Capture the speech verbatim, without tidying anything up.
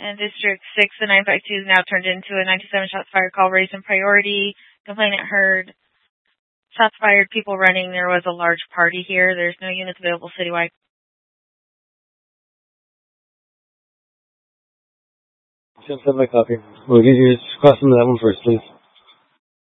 And District six, the nine five two is now turned into a ninety-seven shots fired call raised in priority. Complainant heard shots fired, people running. There was a large party here. There's no units available citywide. ten seven, I copy. We'll get you crossing that one first, please.